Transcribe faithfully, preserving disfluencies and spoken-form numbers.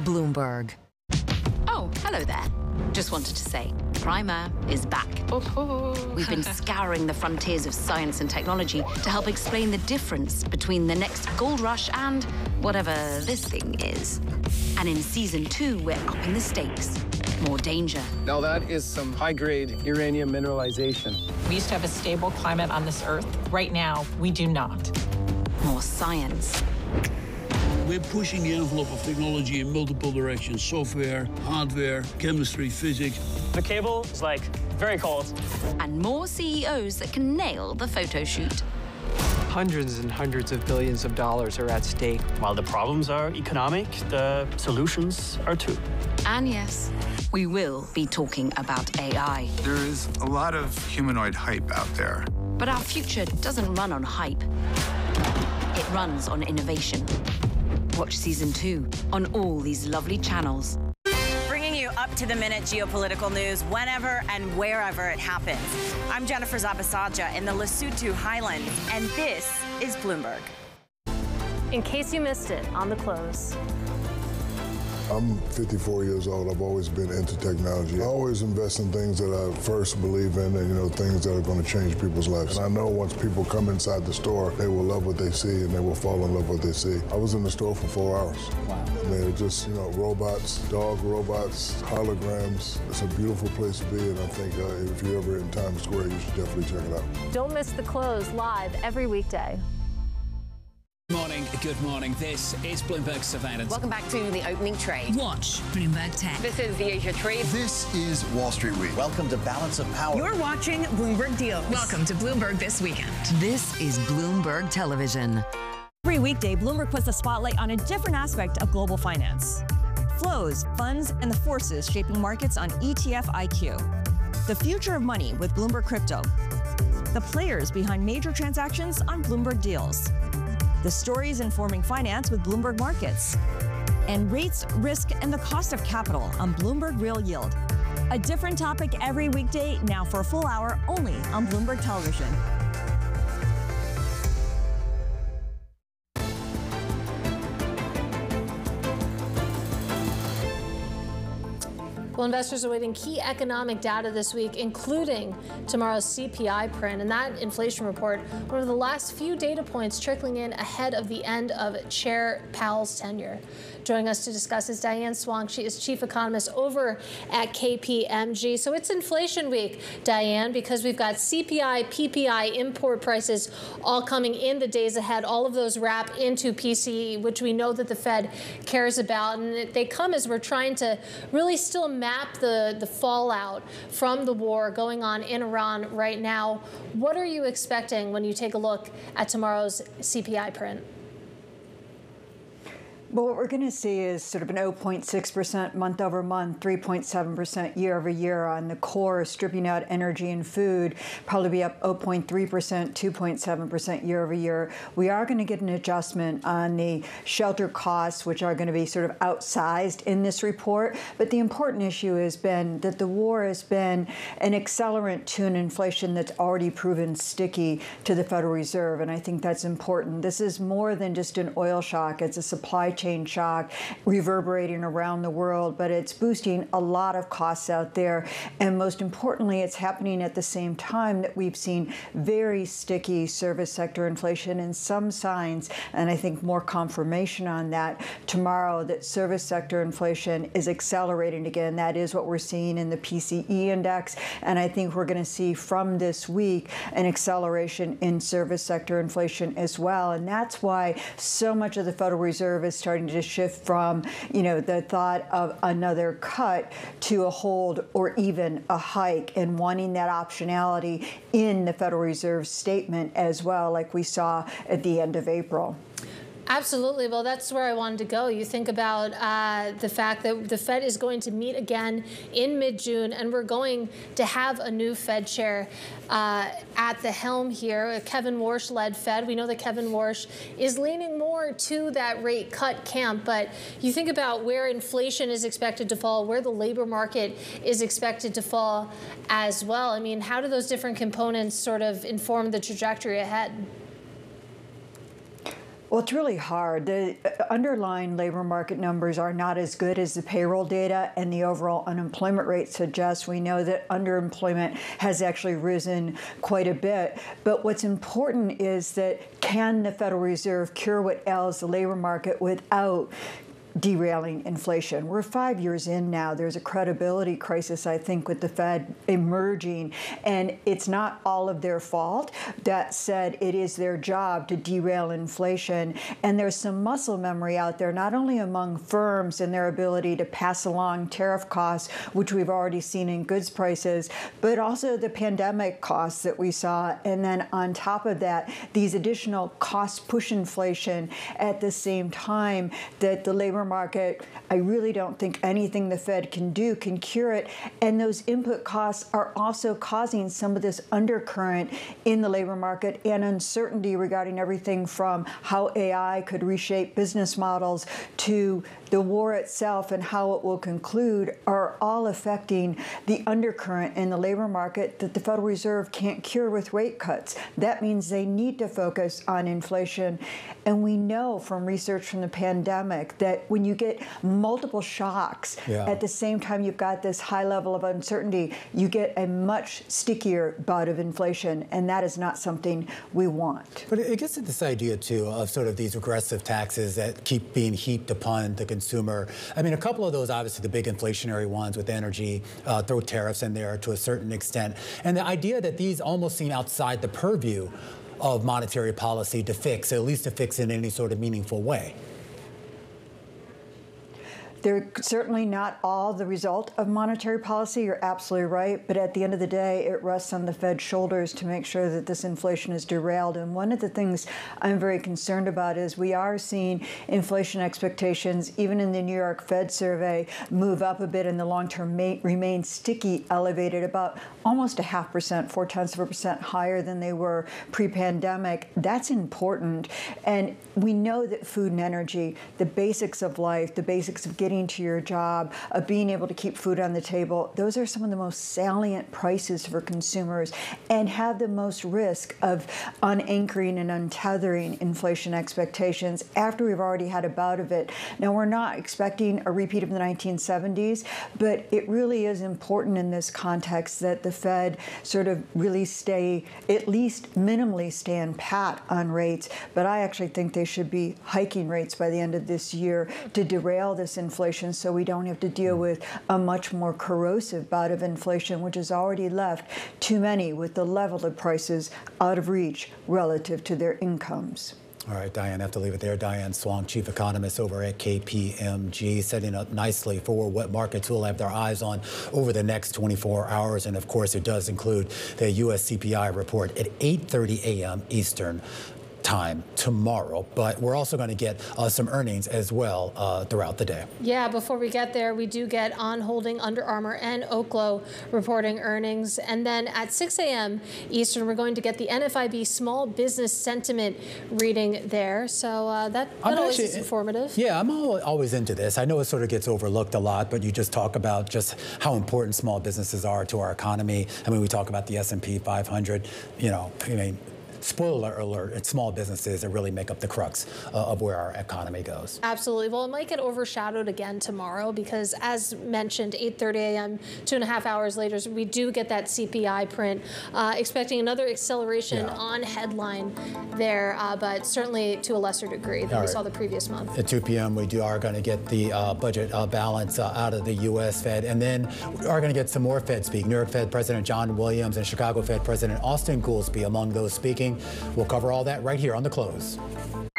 Bloomberg. Oh, hello there. Just wanted to say, Primer is back. Oh. We've been scouring the frontiers of science and technology to help explain the difference between the next gold rush and whatever this thing is. And in season two, we're upping the stakes. More danger. Now that is some high-grade uranium mineralization. We used to have a stable climate on this Earth. Right now, we do not. More science. We're pushing the envelope of technology in multiple directions. Software, hardware, chemistry, physics. The cable is, like, very cold. And more C E Os that can nail the photo shoot. Hundreds and hundreds of billions of dollars are at stake. While the problems are economic, the solutions are too. And yes, we will be talking about A I. There is a lot of humanoid hype out there. But our future doesn't run on hype. It runs on innovation. Watch season two on all these lovely channels. Bringing you up-to-the-minute geopolitical news whenever and wherever it happens. I'm Jennifer Zabasaja in the Lesotho Highlands, and this is Bloomberg. In case you missed it, on the close. I'm fifty-four years old. I've always been into technology. I always invest in things that I first believe in and, you know, things that are going to change people's lives. And I know once people come inside the store, they will love what they see and they will fall in love with what they see. I was in the store for four hours. Wow. I mean, it just, you know, robots, dog robots, holograms. It's a beautiful place to be, and I think uh, if you're ever in Times Square, you should definitely check it out. Don't miss the close live every weekday. Good morning, good morning. This is Bloomberg Surveillance. Welcome back to the opening trade. Watch Bloomberg Tech. This is the Asia Trade. This is Wall Street Week. Welcome to Balance of Power. You're watching Bloomberg Deals. Welcome to Bloomberg This Weekend. This is Bloomberg Television. Every weekday, Bloomberg puts the spotlight on a different aspect of global finance. Flows, funds, and the forces shaping markets on E T F I Q. The future of money with Bloomberg Crypto. The players behind major transactions on Bloomberg Deals. The stories informing finance with Bloomberg Markets. And rates, risk, and the cost of capital on Bloomberg Real Yield. A different topic every weekday, now for a full hour only on Bloomberg Television. Well, investors are awaiting key economic data this week, including tomorrow's C P I print. And that inflation report, one of the last few data points trickling in ahead of the end of Chair Powell's tenure. Joining us to discuss is Diane Swong. She is chief economist over at K P M G. So it's inflation week, Diane, because we've got C P I, P P I, import prices all coming in the days ahead. All of those wrap into P C E, which we know that the Fed cares about. And they come as we're trying to really still map the, the fallout from the war going on in Iran right now. What are you expecting when you take a look at tomorrow's C P I print? Well, what we're going to see is sort of an zero point six percent month over month, three point seven percent year over year on the core, stripping out energy and food, probably be up zero point three percent, two point seven percent year over year. We are going to get an adjustment on the shelter costs, which are going to be sort of outsized in this report. But the important issue has been that the war has been an accelerant to an inflation that's already proven sticky to the Federal Reserve. And I think that's important. This is more than just an oil shock. It's a supply chain chain shock reverberating around the world, but it's boosting a lot of costs out there. And most importantly, it's happening at the same time that we've seen very sticky service sector inflation and some signs, and I think more confirmation on that tomorrow, that service sector inflation is accelerating again. That is what we're seeing in the P C E index. And I think we're going to see from this week an acceleration in service sector inflation as well. And that's why so much of the Federal Reserve is starting to shift from, you know, the thought of another cut to a hold or even a hike, and wanting that optionality in the Federal Reserve statement as well, like we saw at the end of April. Absolutely. Well, that's where I wanted to go. You think about uh, the fact that the Fed is going to meet again in mid-June, and we're going to have a new Fed chair uh, at the helm here, a Kevin Warsh-led Fed. We know that Kevin Warsh is leaning more to that rate cut camp, but you think about where inflation is expected to fall, where the labor market is expected to fall as well. I mean, how do those different components sort of inform the trajectory ahead? Well, it's really hard. The underlying labor market numbers are not as good as the payroll data, and the overall unemployment rate suggests. We know that underemployment has actually risen quite a bit. But what's important is that can the Federal Reserve cure what ails the labor market without derailing inflation? We're five years in now. There's a credibility crisis, I think, with the Fed emerging, and it's not all of their fault. That said, it is their job to derail inflation, and there's some muscle memory out there, not only among firms and their ability to pass along tariff costs, which we've already seen in goods prices, but also the pandemic costs that we saw, and then on top of that, these additional costs push inflation at the same time that the labor market, I really don't think anything the Fed can do can cure it. And those input costs are also causing some of this undercurrent in the labor market and uncertainty regarding everything from how A I could reshape business models to the war itself and how it will conclude are all affecting the undercurrent in the labor market that the Federal Reserve can't cure with rate cuts. That means they need to focus on inflation. And we know from research from the pandemic that when you get multiple shocks yeah. at the same time you've got this high level of uncertainty, you get a much stickier bout of inflation, and that is not something we want. But it gets to this idea, too, of sort of these regressive taxes that keep being heaped upon the consumer. I mean, a couple of those, obviously, the big inflationary ones with energy, uh, throw tariffs in there to a certain extent. And the idea that these almost seem outside the purview of monetary policy to fix, at least to fix in any sort of meaningful way. They're certainly not all the result of monetary policy. You're absolutely right. But at the end of the day, it rests on the Fed's shoulders to make sure that this inflation is derailed. And one of the things I'm very concerned about is we are seeing inflation expectations, even in the New York Fed survey, move up a bit, and the long term may remain sticky, elevated about almost a half percent, four tenths of a percent higher than they were pre-pandemic. That's important. And we know that food and energy, the basics of life, the basics of getting to your job, of being able to keep food on the table, those are some of the most salient prices for consumers and have the most risk of unanchoring and untethering inflation expectations after we've already had a bout of it. Now, we're not expecting a repeat of the nineteen seventies, but it really is important in this context that the Fed sort of really stay, at least minimally stand pat on rates. But I actually think they should be hiking rates by the end of this year to derail this inflation, so we don't have to deal with a much more corrosive bout of inflation, which has already left too many with the level of prices out of reach relative to their incomes. All right, Diane, I have to leave it there. Diane Swong, chief economist over at K P M G, setting up nicely for what markets will have their eyes on over the next twenty-four hours. And of course, it does include the U S C P I report at eight thirty a m Eastern time tomorrow, but we're also going to get uh, some earnings as well uh, throughout the day. Yeah, before we get there, we do get On Holding, Under Armour, and Oklo reporting earnings. And then at six a m Eastern, we're going to get the N F I B Small Business Sentiment reading there. So uh, that, that always actually, is informative. Yeah, I'm always into this. I know it sort of gets overlooked a lot, but you just talk about just how important small businesses are to our economy. I mean, we talk about the S and P five hundred, you know, I mean, spoiler alert, it's small businesses that really make up the crux uh, of where our economy goes. Absolutely. Well, it might get overshadowed again tomorrow because, as mentioned, eight thirty a m, two and a half hours later, we do get that C P I print. Uh, expecting another acceleration yeah. on headline there, uh, but certainly to a lesser degree than All we right. saw the previous month. At two p m, we do are going to get the uh, budget uh, balance uh, out of the U S Fed, and then we are going to get some more Fed speak. New York Fed President John Williams and Chicago Fed President Austin Goolsbee among those speaking. We'll cover all that right here on The Close.